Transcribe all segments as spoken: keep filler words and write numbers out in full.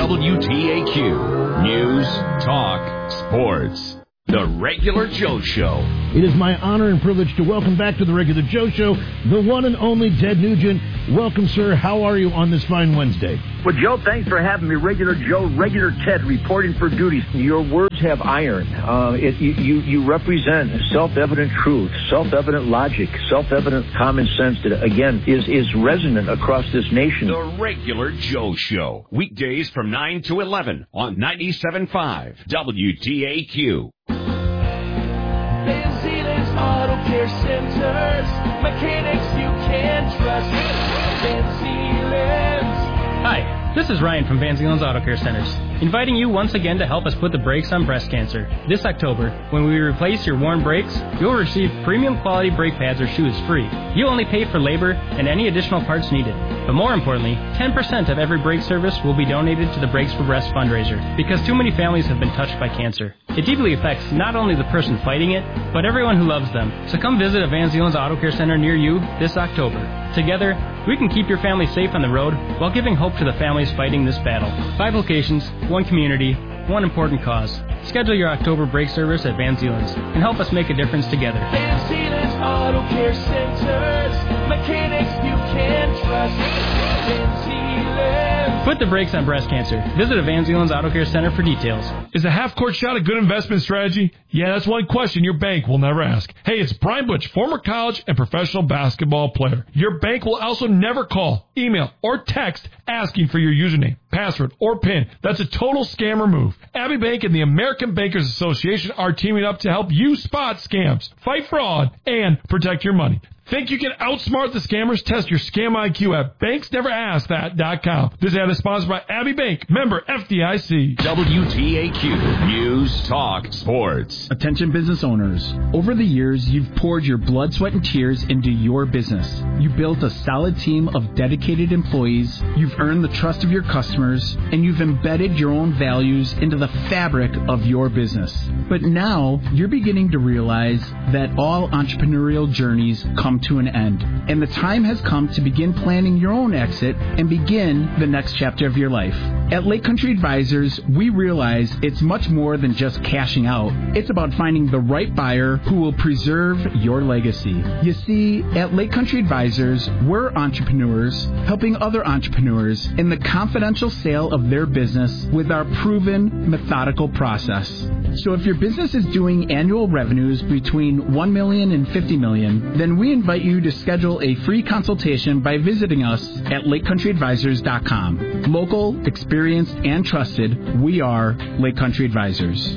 W T A Q News, Talk, Sports. The Regular Joe Show. It is my honor and privilege to welcome back to the Regular Joe Show the one and only Ted Nugent. Welcome, sir. How are you on this fine Wednesday? Well, Joe, thanks for having me. Regular Joe, Regular Ted, reporting for duty. Your words have iron. Uh, it, you, you, you represent self-evident truth, self-evident logic, self-evident common sense that, again, is, is resonant across this nation. The Regular Joe Show. Weekdays from nine to eleven on ninety-seven point five W T A Q. Van Zeeland's Auto Care Centers, mechanics you can trust. Van Zeeland's. Hi, this is Ryan from Van Zeeland's Auto Care Centers, inviting you once again to help us put the brakes on breast cancer. This October, when we replace your worn brakes, you'll receive premium quality brake pads or shoes free. You only pay for labor and any additional parts needed. But more importantly, ten percent of every brake service will be donated to the Brakes for Breast fundraiser, because too many families have been touched by cancer. It deeply affects not only the person fighting it, but everyone who loves them. So come visit a Van Zeeland's Auto Care Center near you this October. Together, we can keep your family safe on the road while giving hope to the families fighting this battle. Five locations, one community, one important cause. Schedule your October brake service at Van Zeeland's and help us make a difference together. Van Zeeland's Auto Care Centers, mechanics you can trust. Van Zeeland's. Put the brakes on breast cancer. Visit a Van Zeeland's Auto Care Center for details. Is a half-court shot a good investment strategy? Yeah, that's one question your bank will never ask. Hey, it's Brian Butch, former college and professional basketball player. Your bank will also never call, email, or text asking for your username, password, or PIN. That's a total scammer move. Abbey Bank and the American Bankers Association are teaming up to help you spot scams, fight fraud, and protect your money. Think you can outsmart the scammers? Test your Scam I Q at banks never ask that dot com. This ad is sponsored by Abbey Bank, member F D I C. W T A Q News, Talk, Sports. Attention business owners. Over the years, you've poured your blood, sweat, and tears into your business. You built a solid team of dedicated employees, you've earned the trust of your customers, and you've embedded your own values into the fabric of your business. But now, you're beginning to realize that all entrepreneurial journeys come to an end, and the time has come to begin planning your own exit and begin the next chapter of your life. At Lake Country Advisors, we realize it's much more than just cashing out. It's about finding the right buyer who will preserve your legacy. You see, at Lake Country Advisors, we're entrepreneurs helping other entrepreneurs in the confidential sale of their business with our proven methodical process. So if your business is doing annual revenues between one million dollars and fifty million dollars, then we invite you to schedule a free consultation by visiting us at lake country advisors dot com. Local, experienced, and trusted, we are Lake Country Advisors.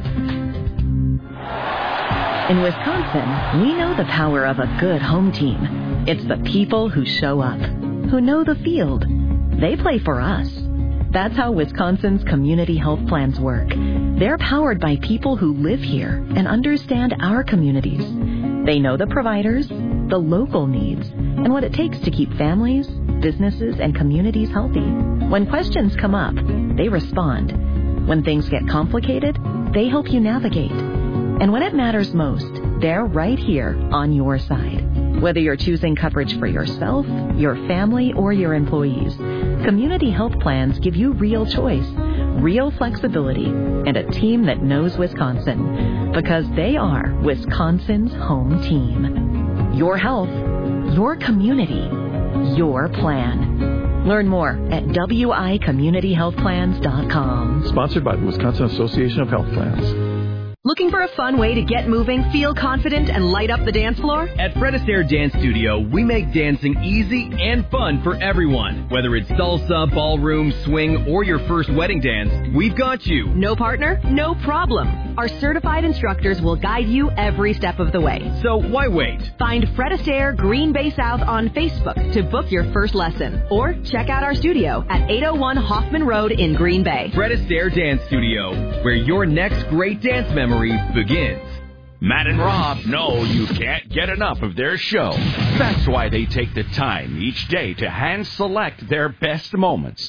In Wisconsin, we know the power of a good home team. It's the people who show up, who know the field. They play for us. That's how Wisconsin's community health plans work. They're powered by people who live here and understand our communities. They know the providers, the local needs, and what it takes to keep families, businesses, and communities healthy. When questions come up, they respond. When things get complicated, they help you navigate. And when it matters most, they're right here on your side. Whether you're choosing coverage for yourself, your family, or your employees, community health plans give you real choice, real flexibility, and a team that knows Wisconsin, because they are Wisconsin's home team. Your health, your community, your plan. Learn more at W I community health plans dot com. Sponsored by the Wisconsin Association of Health Plans. Looking for a fun way to get moving, feel confident, and light up the dance floor? At Fred Astaire Dance Studio, we make dancing easy and fun for everyone. Whether it's salsa, ballroom, swing, or your first wedding dance, we've got you. No partner? No problem. Our certified instructors will guide you every step of the way. So why wait? Find Fred Astaire Green Bay South on Facebook to book your first lesson. Or check out our studio at eight oh one Hoffman Road in Green Bay. Fred Astaire Dance Studio, where your next great dance memory begins. Matt and Rob know you can't get enough of their show. That's why they take the time each day to hand select their best moments.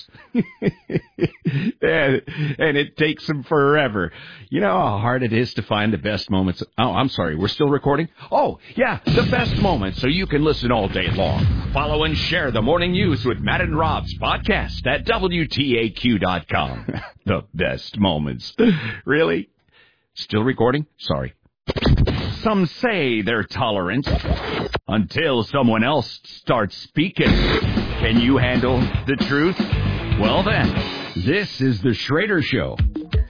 and, and it takes them forever. You know how hard it is to find the best moments? Oh, I'm sorry, we're still recording? Oh, yeah, the best moments so you can listen all day long. Follow and share the morning news with Matt and Rob's podcast at W T A Q dot com. The best moments. Really? Still recording? Sorry. Some say they're tolerant until someone else starts speaking. Can you handle the truth? Well then, this is The Schrader Show.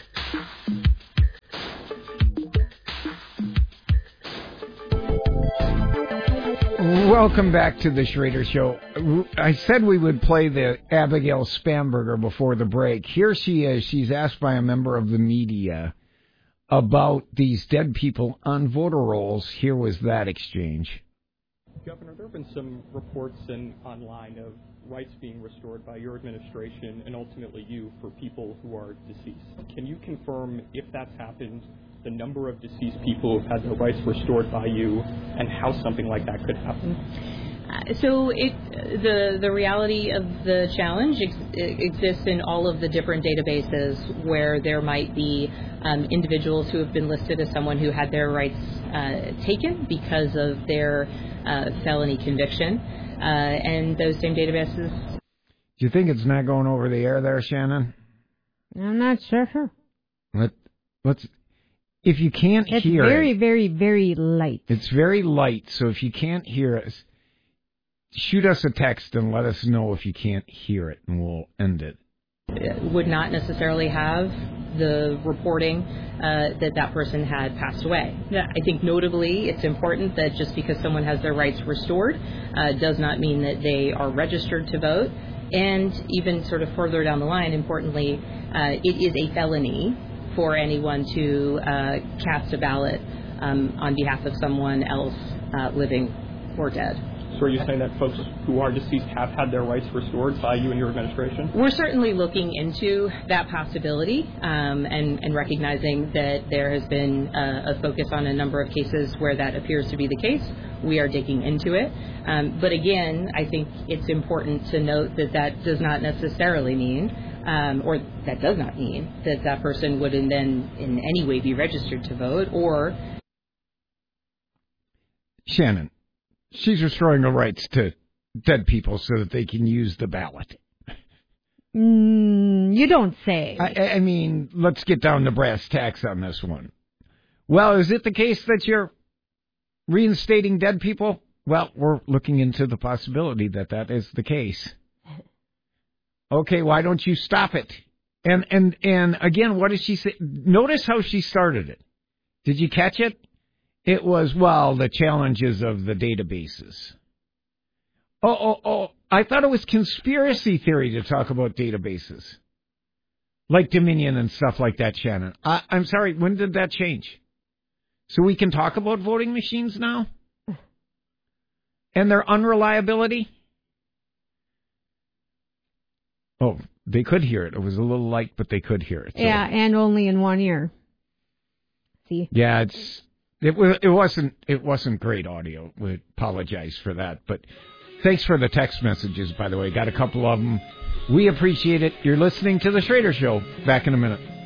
Welcome back to The Schrader Show. I said we would play the Abigail Spamberger before the break. Here she is. She's asked by a member of the media about these dead people on voter rolls. Here was that exchange. Governor, there have been some reports in online of rights being restored by your administration and ultimately you for people who are deceased. Can you confirm if that's happened, the number of deceased people who've had their rights restored by you, and how something like that could happen? Uh, so it, the the reality of the challenge ex- exists in all of the different databases where there might be um, individuals who have been listed as someone who had their rights uh, taken because of their uh, felony conviction, uh, and those same databases. Do you think it's not going over the air there, Shannon? I'm not sure. Let, let's. If you can't it's hear very, it... It's very, very, very light. It's very light, so if you can't hear us, shoot us a text and let us know if you can't hear it, and we'll end it. It would not necessarily have the reporting uh, that that person had passed away. I think notably it's important that just because someone has their rights restored uh, does not mean that they are registered to vote. And even sort of further down the line, importantly, uh, it is a felony for anyone to uh, cast a ballot um, on behalf of someone else uh, living or dead. So are you saying that folks who are deceased have had their rights restored by you and your administration? We're certainly looking into that possibility um, and, and recognizing that there has been uh, a focus on a number of cases where that appears to be the case. We are digging into it. Um, but again, I think it's important to note that that does not necessarily mean Um, or that does not mean that that person would then in any way be registered to vote or... Shannon, she's restoring the rights to dead people so that they can use the ballot. Mm, you don't say. I, I mean, let's get down to brass tacks on this one. Well, is it the case that you're reinstating dead people? Well, we're looking into the possibility that that is the case. Okay, why don't you stop it? And and and again, what did she say? Notice how she started it. Did you catch it? It was, well, the challenges of the databases. Oh, oh, oh, I thought it was conspiracy theory to talk about databases. Like Dominion and stuff like that, Shannon. I, I'm sorry, when did that change? So we can talk about voting machines now? And their unreliability? Oh, they could hear it. It was a little light, but they could hear it. So. Yeah, and only in one ear. See? Yeah, it's it was it wasn't it wasn't great audio. We apologize for that, but thanks for the text messages. By the way, got a couple of them. We appreciate it. You're listening to the Schrader Show. Back in a minute.